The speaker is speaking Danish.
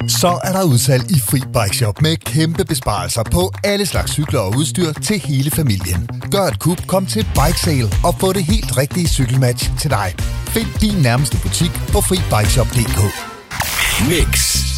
Så er der udsalg i Fri Bike Shop med kæmpe besparelser på alle slags cykler og udstyr til hele familien. Gør et kup, kom til Bike Sale og få det helt rigtige cykelmatch til dig. Find din nærmeste butik på FriBikeShop.dk. Mix.